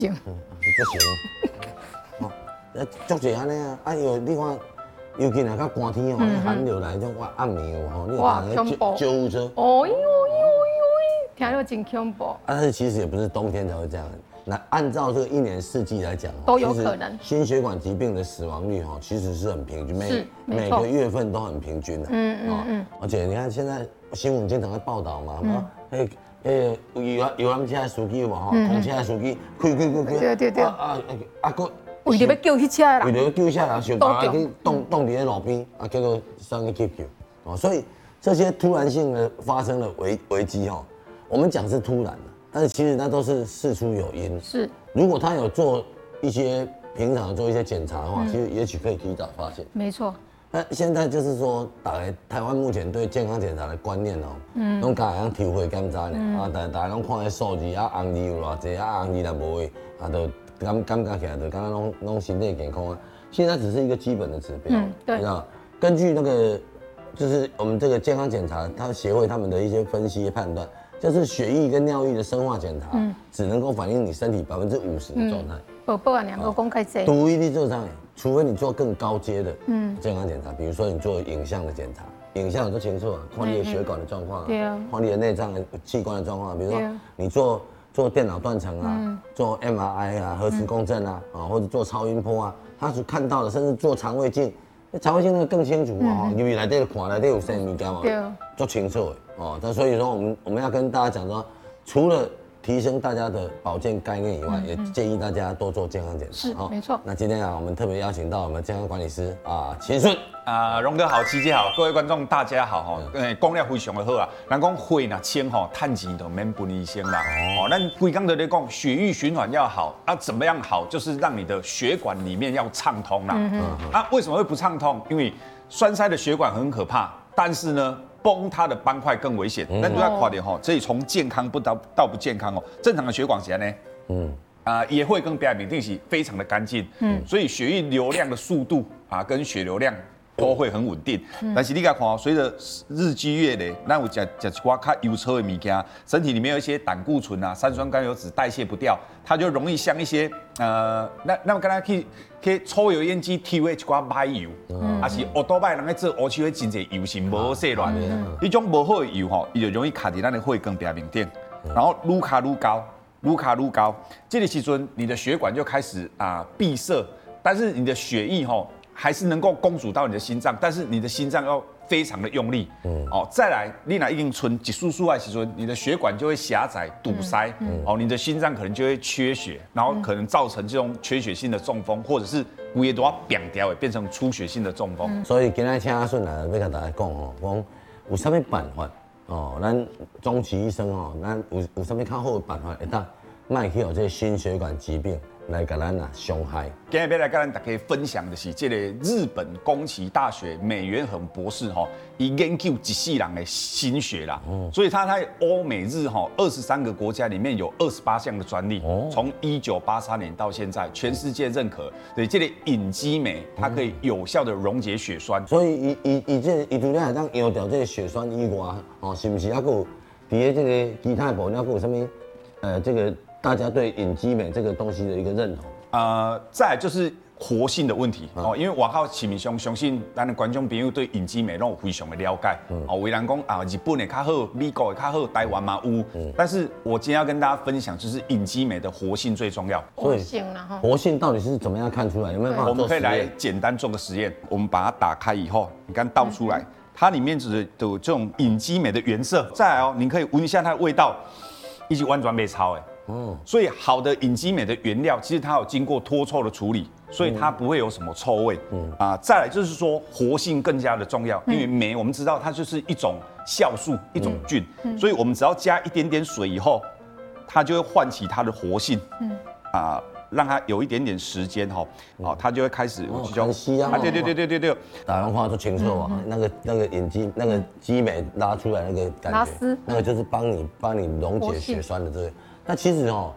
行， 不行。哦，足侪安尼啊，你看，尤其若较寒天吼，寒流来种暗暝有吼，你有看那救护车。 哦呦呦呦，听到真恐怖。 但是其实也不是冬天才会这样。那按照这个一年四季来讲， 都有可能。 心血管疾病的死亡率哈，其实是很平均，每个月份都很平均的。而且你看现在新闻经常会报道嘛，游览车的司机嘛，公车的司机开， 为着要救迄车啦， 为着要救下人，想办法去冻伫咧路边，结果上去急救。所以这些突然性的发生的危机哈，我们讲是突然的。但是其实那都是事出有因。 是， 如果他有做一些平常做一些检查的话，其实也许可以提早发现。 没错。 那现在就是说，台湾目前对健康检查的观念拢家样体会检查呢，大家拢看迄数字红字有偌济，红字若无的，都感觉起来就刚刚拢身体健康啊。现在只是一个基本的指标， 对， 你知道？根据那个就是我们这个健康检查，它协会他们的一些分析判断。就是血液跟尿液的生化检查，只能够反映你身体50%的状态。 宝宝啊，两个公开这。 独一例做上，除非你做更高阶的健康检查，比如说你做影像的检查，影像都清楚啊，看你的血管的状况啊，看你的内脏的器官的状况，比如说你做电脑断层啊，做 MRI 啊，核磁共振啊，或者做超音波啊，他所看到的，甚至做肠胃镜。肠胃镜那个更清楚啊，因为内底看内底有什么物件嘛，做清楚的哦。那所以说我们要跟大家讲说，除了提升大家的保健概念以外，也建议大家多做健康检查。 是，没错。 那今天啊，我们特别邀请到我们健康管理师秦顺荣哥好，琪姐好，各位观众大家好哈。讲了非常的好啊，人讲血若清吼，趁钱就免分医生啦。咱规工都在讲血液循环要好啊，怎么样好？就是让你的血管里面要畅通啦。为什么会不畅通？因为栓塞的血管很可怕，但是呢，崩它的斑块更危险。那都要快点哈，所以从健康到不健康哦。正常的血管是呢，也会跟表面定是非常的干净。所以血液流量的速度跟血流量都会很稳定。但是你看哦，随着日积月累，那有吃一寡较油臭的物件，身体里面有一些胆固醇三酸甘油脂代谢不掉，它就容易像一些那刚才去抽油烟机抽的一寡歹油，还是乌多摆人在做乌手的真侪油是无好细乱的，迄种无好的油吼，伊就容易卡在咱的血管表面顶，然后愈卡愈高，这个时阵你的血管就开始闭塞，但是你的血液吼还是能够供主到你的心脏，但是你的心脏要非常的用力。再来，你若已经存一束的时阵，你的血管就会狭窄堵塞，你的心脏可能就会缺血，然后可能造成这种缺血性的中风，或者是规个都要扁掉，变成出血性的中风。 所以今天请阿顺来，要跟大家讲讲有啥物办法咱终其一生咱有啥物较好的办法，会当卖去有这心血管疾病来给咱伤害。 今日要来跟咱大家分享的是这个日本宫崎大学美元恒博士伊研究一世人的心血啦，所以他在欧美日23个国家里面有28项的专利，从1983年到现在，全世界认可。对，这个隐基酶它可以有效的溶解血栓， 所以伊除了会当用掉这个血栓以外，是不是还有伫这个其他的部分，还有什么这个大家对隐基酶这个东西的一个认同？ 再来就是活性的问题因为我靠市面上相信咱的观众朋友对隐基酶拢有非常的了解有的人讲日本的较好，美国的较好，台湾嘛有，但是我今天要跟大家分享，就是隐基酶的活性最重要。 活性啦哈， 活性到底是怎么样看出来？有没有办法做实验？ 我们可以来简单做个实验，我们把它打开以后，你看倒出来，它里面只有这种隐基酶的原色。再来你可以闻一下它的味道，一起完全没超所以好的隐基酶的原料，其实它有经过脱臭的处理，所以它不会有什么臭味。再来就是说活性更加的重要，因为酶我们知道它就是一种酵素，一种菌，所以我们只要加一点点水以后，它就会唤起它的活性。让它有一点点时间它就会开始很稀啊。 对， 大家看都清楚那个隐基那个基酶拉出来那个感觉，那个就是帮你溶解血栓的这个。那其实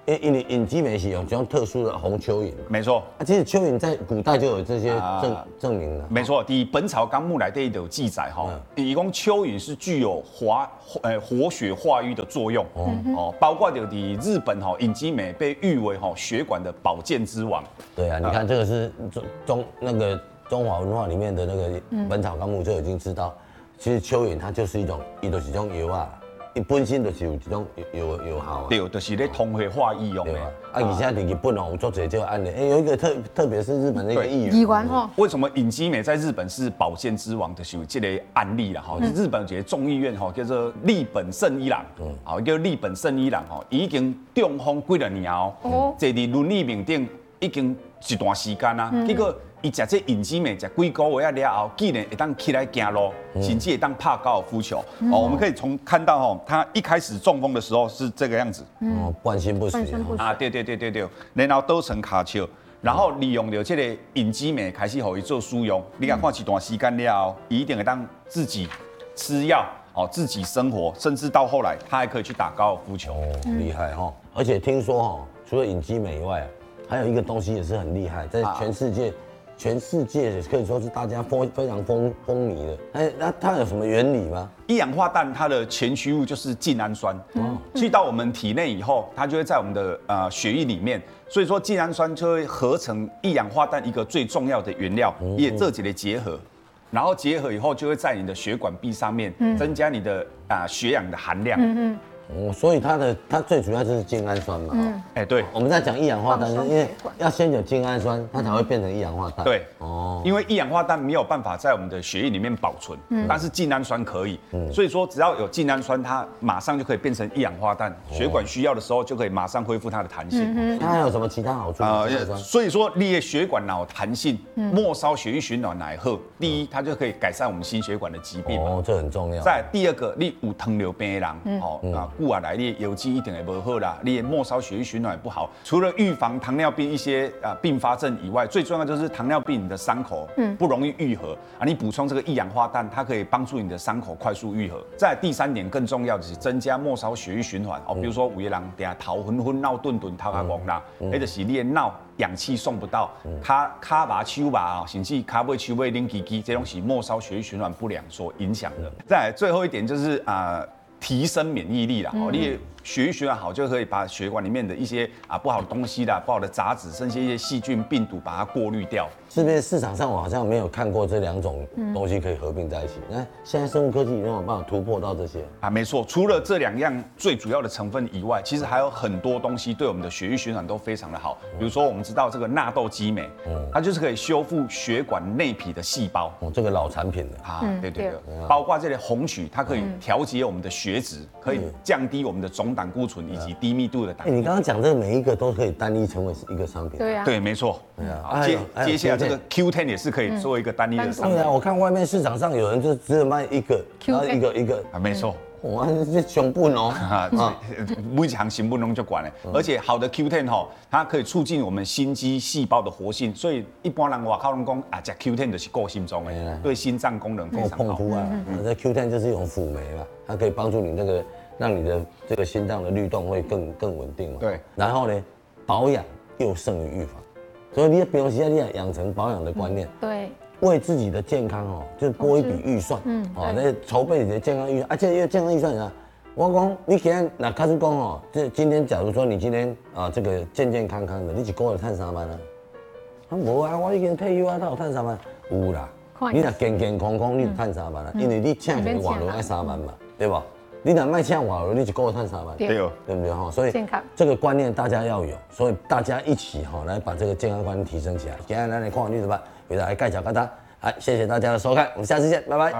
因为隐基酶是用这种特殊的红蚯蚓， 没错。 其实蚯蚓在古代就有这些证明了。 没错，《本草纲目》内底有记载哈，一共蚯蚓是具有活血化瘀的作用哦，包括就日本隐基酶被誉为血管的保健之王。 对啊，你看这个是中华文化里面的那个《本草纲目》就已经知道，其实蚯蚓它就是一种药啊。伊本身就是有这种有效啊， 对，就是咧通血化瘀用的。 而且在日本有做这就案例，有一个特别是日本的一个议员为什么隐基酶在日本是保健之王？就是有这个案例啦，日本有一个众议院叫做立本胜一郎，叫立本胜一郎已经中风几多年哦，坐伫轮椅面顶已经一段时间啊，结果。伊食这隐基酶食几个月了后，竟然会当起来行路，甚至会当拍高尔夫球。我们可以看到他一开始中风的时候是这个样子， 半身不遂啊，对，然后倒成卡球，然后利用了这个隐基酶开始给伊做使用。你看一段时间了后，一定会当自己吃药，自己生活，甚至到后来他还可以去打高尔夫球。 厉害哈！而且听说除了隐基酶以外，还有一个东西也是很厉害，在全世界可以说是大家非常风靡的。那它有什么原理吗？ 一氧化氮它的前驱物就是精氨酸，去到我们体内以后，它就会在我们的血液里面，所以说精氨酸就会合成一氧化氮一个最重要的原料，也这几类结合，然后结合以后就会在你的血管壁上面增加你的血氧的含量。 所以它最主要就是精氨酸嘛。 对， 我们在讲一氧化氮，因为要先有精氨酸，它才会变成一氧化氮。 对，因为一氧化氮没有办法在我们的血液里面保存，但是精氨酸可以。所以说只要有精氨酸，它马上就可以变成一氧化氮，血管需要的时候就可以马上恢复它的弹性。 它还有什么其他好处？ 所以说你的血管有弹性，末梢血液循环来好。第一，它就可以改善我们心血管的疾病。 这很重要。 再第二个，你有糖尿病的人，久下来你的油脂一定会不好啦，你的末梢血液循环不好。除了预防糖尿病一些并发症以外，最重要就是糖尿病你的伤口不容易愈合你补充这个一氧化氮，它可以帮助你的伤口快速愈合。再第三点更重要的是增加末梢血液循环比如说有的人等下头昏昏、脑顿顿、头壳懵啦，那就是你的脑氧气送不到，脚麻、手麻甚至脚尾、手尾冷叽叽，这种是末梢血液循环不良所影响的。再来最后一点就是提升免疫力啦，你血液循环好，就可以把血管里面的一些不好的东西啦、不好的杂质，甚至一些细菌、病毒，把它过滤掉。 这边市场上我好像没有看过这两种东西可以合并在一起。那现在生物科技有没有办法突破到这些？ 没错，除了这两样最主要的成分以外，其实还有很多东西对我们的血液循环都非常的好。比如说我们知道这个纳豆激酶，它就是可以修复血管内皮的细胞。 这个老产品了对，包括这类红曲，它可以调节我们的血脂，可以降低我们的总胆固醇以及低密度的胆固醇。 你刚刚讲这每一个都可以单一成为一个商品。 对啊， 对，没错。接下来这个 Q10 也是可以做一个单一的商品。 对啊，我看外面市场上有人就只有卖一个，然后一个没错。 哇，这成本每一项成本拢就管了，而且好的 Q10 它可以促进我们心肌细胞的活性，所以一般人外口拢讲吃 Q10 就是顾心脏的，对心脏功能非常好。 这 Q10 就是一种辅酶嘛，它可以帮助你那个让你的这个心脏的律动会更稳定嘛。 对，然后呢，保养又胜于预防，所以你平时你要养成保养的观念。 对。 为自己的健康就是拨一笔预算，那筹备你的健康预算，而且健康预算啊，我讲你今天那开始讲今天假如说你今天这个健健康康的，你一个月赚3万啊？无啊，我已经退休啊，他有赚3万，有啦。你若健健康康，你就赚3万啦，因为你请一个外劳要3万嘛，对吧？你若卖请外劳，你一个月赚3万， 对不对所以这个观念大家要有，所以大家一起来把这个健康观念提升起来。今天来看绿子吧。给大家介绍给大家，谢谢大家的收看，我们下次见，拜拜。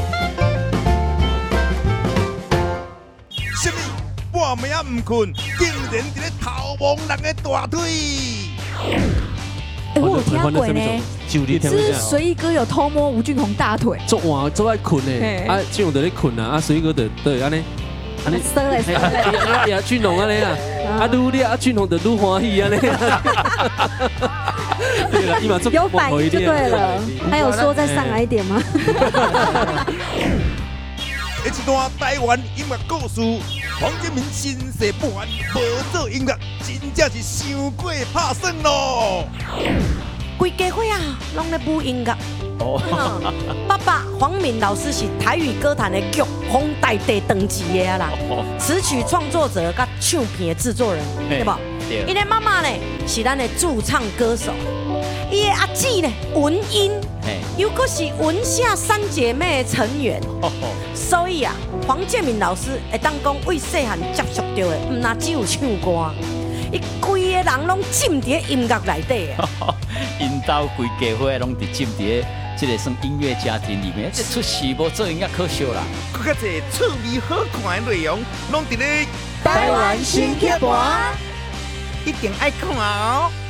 什么？半暝啊唔困，竟然伫咧头毛人的大腿。 我有听过呢，是随意哥有偷摸吴俊宏大腿。 昨晚做爱困呢，俊宏在咧困啊，随意哥对安尼。 生嘞， 呀，俊宏安尼啊，愈厉俊宏就愈欢喜安尼。 有反应就对了，还有说再上来一点吗？ 一段台湾音乐故事。 黄建民身世不凡，无做音乐，真正是伤过拍算咯。 规家伙啊，拢咧舞音乐。爸爸黄敏老师是台语歌坛的玉皇大帝等级的啊啦，词曲创作者甲唱片的制作人，对不？伊的妈妈呢是咱的驻唱歌手，伊的阿姊呢文英，又阁是文夏三姐妹的成员，所以啊，黄建民老师会当讲为细汉接触到的，唔那只有唱歌。伊规个人拢浸伫音乐内底啊！ 因兜规家伙拢伫浸伫这个算音乐家庭里面，这出戏无做音乐可惜啦。 更加侪趣味好看的内容，拢伫咧台湾新剧团， 一定爱看哦。